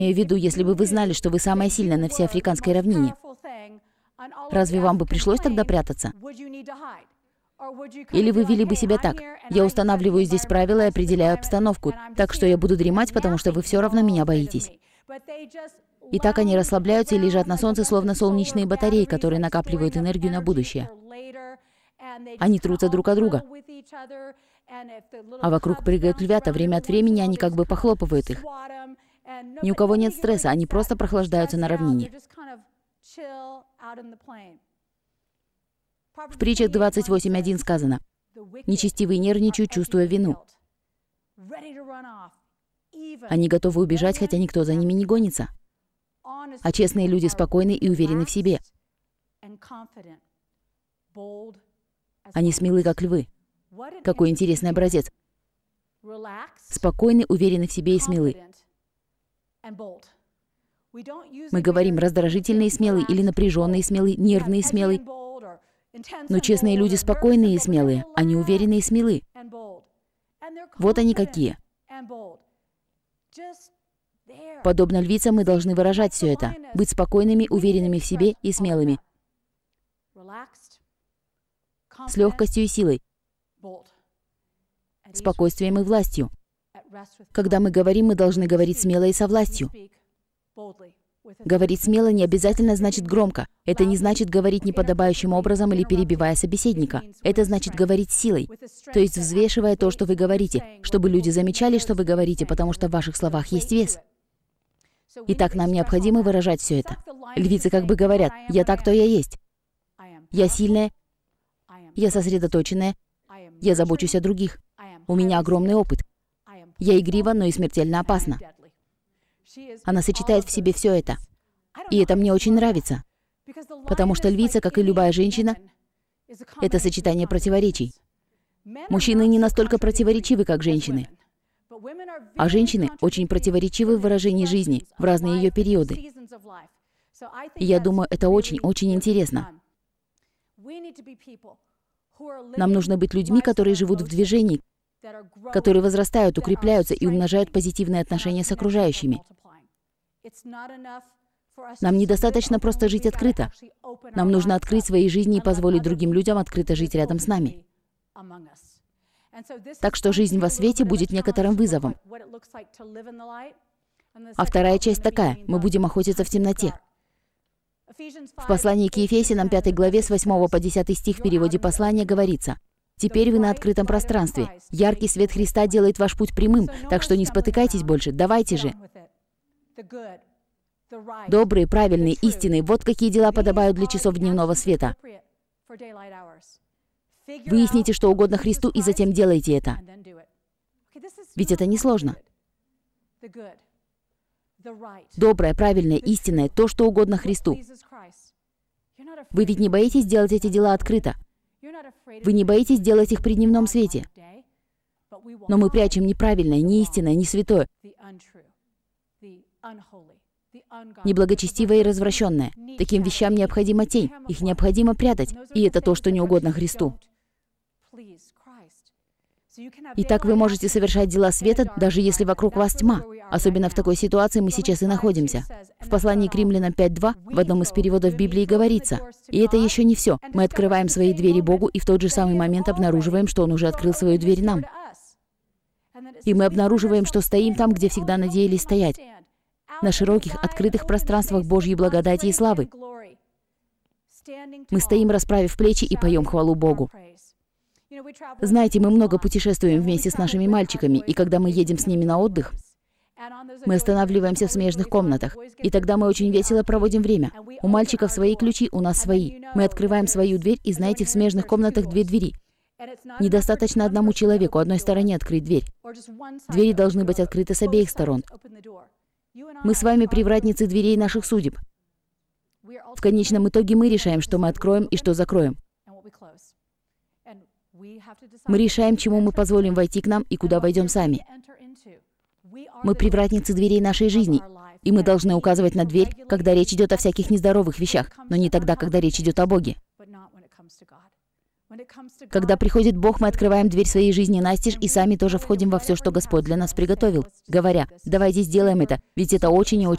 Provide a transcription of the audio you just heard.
имею в виду, если бы вы знали, что вы самая сильная на всей африканской равнине, разве вам бы пришлось тогда прятаться? Или вы вели бы себя так: я устанавливаю здесь правила и определяю обстановку, так что я буду дремать, потому что вы все равно меня боитесь. И так они расслабляются и лежат на солнце, словно солнечные батареи, которые накапливают энергию на будущее. Они трутся друг от друга. А вокруг прыгают львята, время от времени они как бы похлопывают их. Ни у кого нет стресса, они просто прохлаждаются на равнине. В притчах 28:1 сказано: «Нечестивые нервничают, чувствуя вину. Они готовы убежать, хотя никто за ними не гонится. А честные люди спокойны и уверены в себе. Они смелы, как львы». Какой интересный образец. Спокойны, уверены в себе и смелы. Мы говорим раздражительный и смелый, или напряженный и смелый, нервный и смелый. Но честные люди спокойные и смелые, они уверены и смелы. Вот они какие. Подобно львицам мы должны выражать все это, быть спокойными, уверенными в себе и смелыми, с легкостью и силой, спокойствием и властью. Когда мы говорим, мы должны говорить смело и со властью. Говорить смело не обязательно значит громко. Это не значит говорить неподобающим образом или перебивая собеседника. Это значит говорить силой, то есть взвешивая то, что вы говорите, чтобы люди замечали, что вы говорите, потому что в ваших словах есть вес. Итак, нам необходимо выражать все это. Львицы как бы говорят: «Я так, кто я есть. Я сильная, я сосредоточенная, я забочусь о других. У меня огромный опыт. Я игрива, но и смертельно опасна». Она сочетает в себе все это. И это мне очень нравится. Потому что львица, как и любая женщина, это сочетание противоречий. Мужчины не настолько противоречивы, как женщины. А женщины очень противоречивы в выражении жизни в разные ее периоды. И я думаю, это очень-очень интересно. Нам нужно быть людьми, которые живут в движении, которые возрастают, укрепляются и умножают позитивные отношения с окружающими. Нам недостаточно просто жить открыто. Нам нужно открыть свои жизни и позволить другим людям открыто жить рядом с нами. Так что жизнь во свете будет некоторым вызовом. А вторая часть такая: мы будем охотиться в темноте. В послании к Ефесянам 5 главе с 8 по 10 стих в переводе послания говорится: «Теперь вы на открытом пространстве. Яркий свет Христа делает ваш путь прямым, так что не спотыкайтесь больше, давайте же. Добрые, правильные, истинные — вот какие дела подобают для часов дневного света. Выясните, что угодно Христу, и затем делайте это». Ведь это несложно. Доброе, правильное, истинное — то, что угодно Христу. Вы ведь не боитесь делать эти дела открыто? Вы не боитесь делать их при дневном свете? Но мы прячем неправильное, неистинное, не святое, неблагочестивое и развращенное. Таким вещам необходима тень, их необходимо прятать, и это то, что не угодно Христу. Итак, вы можете совершать дела света, даже если вокруг вас тьма. Особенно в такой ситуации мы сейчас и находимся. В послании к Римлянам 5:2 в одном из переводов Библии говорится: «И это еще не все. Мы открываем свои двери Богу и в тот же самый момент обнаруживаем, что Он уже открыл свою дверь нам. И мы обнаруживаем, что стоим там, где всегда надеялись стоять, на широких, открытых пространствах Божьей благодати и славы. Мы стоим, расправив плечи, и поем хвалу Богу». Знаете, мы много путешествуем вместе с нашими мальчиками, и когда мы едем с ними на отдых, мы останавливаемся в смежных комнатах, и тогда мы очень весело проводим время. У мальчиков свои ключи, у нас свои. Мы открываем свою дверь, и знаете, в смежных комнатах 2 двери. Недостаточно одному человеку одной стороне открыть дверь. Двери должны быть открыты с обеих сторон. Мы с вами привратницы дверей наших судеб. В конечном итоге мы решаем, что мы откроем и что закроем. Мы решаем, чему мы позволим войти к нам и куда войдем сами. Мы привратницы дверей нашей жизни, и мы должны указывать на дверь, когда речь идет о всяких нездоровых вещах, но не тогда, когда речь идет о Боге. Когда приходит Бог, мы открываем дверь своей жизни настежь и сами тоже входим во все, что Господь для нас приготовил, говоря: «Давайте сделаем это, ведь это очень и очень